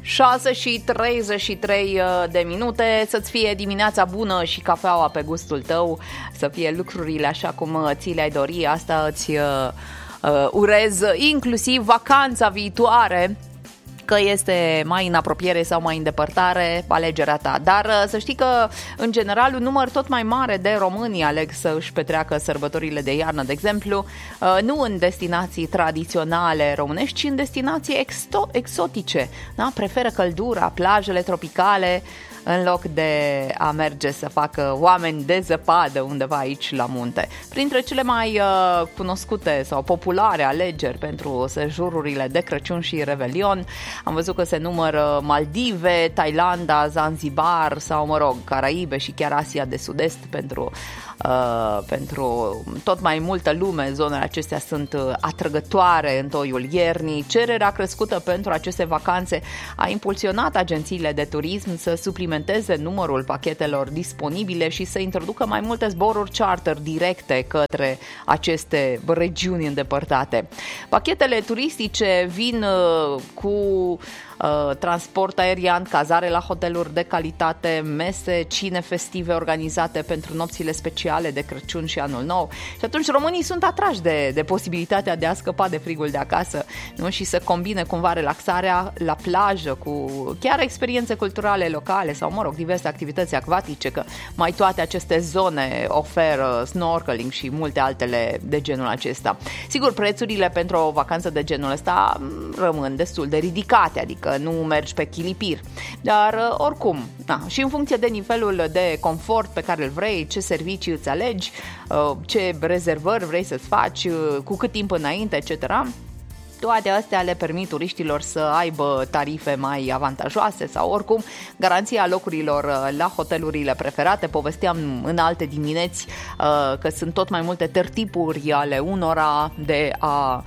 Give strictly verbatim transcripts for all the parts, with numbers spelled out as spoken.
șase și treizeci și trei de minute, să-ți fie dimineața bună și cafeaua pe gustul tău, să fie lucrurile așa cum ți le-ai dori, asta îți uh, uh, urez, inclusiv vacanța viitoare, că este mai în apropiere sau mai în depărtare, alegerea ta. Dar să știi că, în general, un număr tot mai mare de români aleg să își petreacă sărbătorile de iarnă, de exemplu, nu în destinații tradiționale românești, ci în destinații exo- exotice. Da? Preferă căldura, plajele tropicale, în loc de a merge să facă oameni de zăpadă undeva aici la munte. Printre cele mai uh, cunoscute sau populare alegeri pentru sejururile de Crăciun și Revelion, am văzut că se numără Maldive, Thailanda, Zanzibar sau, mă rog, Caraibe și chiar Asia de Sud-Est pentru... Uh, pentru tot mai multă lume. Zonele acestea sunt atrăgătoare în toiul iernii. Cererea crescută pentru aceste vacanțe a impulsionat agențiile de turism să suplimenteze numărul pachetelor disponibile și să introducă mai multe zboruri charter directe către aceste regiuni îndepărtate. Pachetele turistice vin uh, cu transport aerian, cazare la hoteluri de calitate, mese, cine festive organizate pentru nopțile speciale de Crăciun și Anul Nou. Și atunci românii sunt atrași de, de posibilitatea de a scăpa de frigul de acasă, nu? Și să combine cumva relaxarea la plajă cu chiar experiențe culturale locale sau, mă rog, diverse activități acvatice, că mai toate aceste zone oferă snorkeling și multe altele de genul acesta. Sigur, prețurile pentru o vacanță de genul ăsta rămân destul de ridicate, adică nu mergi pe chilipir, dar oricum, da, și în funcție de nivelul de confort pe care îl vrei, ce servicii îți alegi, ce rezervări vrei să-ți faci, cu cât timp înainte, et cetera, toate astea le permit turiștilor să aibă tarife mai avantajoase sau oricum garanția locurilor la hotelurile preferate. Povesteam în alte dimineți că sunt tot mai multe tertipuri ale unora de a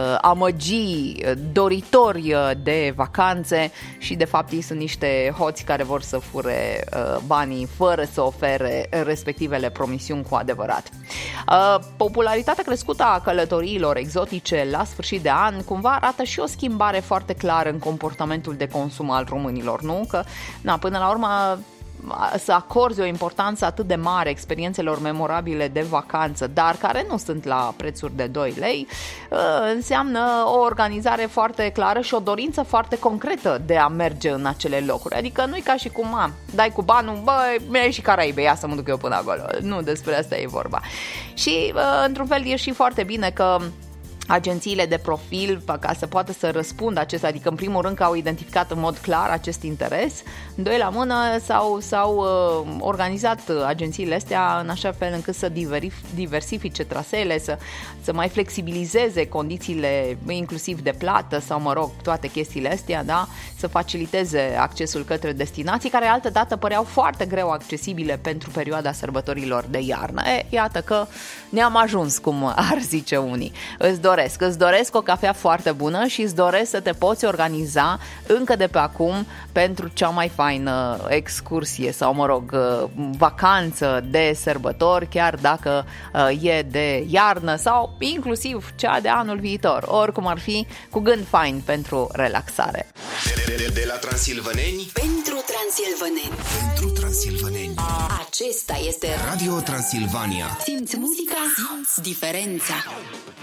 amăgi doritori de vacanțe și de fapt ei sunt niște hoți care vor să fure banii fără să ofere respectivele promisiuni cu adevărat. Popularitatea crescută a călătoriilor exotice la sfârșit de an cumva arată și o schimbare foarte clară în comportamentul de consum al românilor, nu? Că, na, până la urmă, să acorzi o importanță atât de mare experiențelor memorabile de vacanță, dar care nu sunt la prețuri de doi lei, înseamnă o organizare foarte clară și o dorință foarte concretă de a merge în acele locuri. Adică nu-i ca și cum, a, dai cu banul, băi, mi-ai și Caraibe, ia să mă duc eu până acolo. Nu despre asta e vorba. Și, într-un fel, e și foarte bine că agențiile de profil, ca să poată să răspundă acesta, adică în primul rând că au identificat în mod clar acest interes, doi la mână s-au, s-au uh, organizat agențiile astea în așa fel încât să diversifice traseele, să, să mai flexibilizeze condițiile inclusiv de plată sau, mă rog, toate chestiile astea, da? Să faciliteze accesul către destinații care altădată păreau foarte greu accesibile pentru perioada sărbătorilor de iarnă. E, iată că ne-am ajuns, cum ar zice unii. Îți doresc, îți doresc o cafea foarte bună și îți doresc să te poți organiza încă de pe acum pentru cea mai faină excursie sau, mă rog, vacanță de sărbători, chiar dacă e de iarnă sau inclusiv cea de anul viitor. Oricum ar fi, cu gând fain pentru relaxare. De, de, de la Transilvaneni pentru Transilvaneni. Pentru Transilvaneni. Acesta este Radio Transilvania. Simți muzica, simți diferența.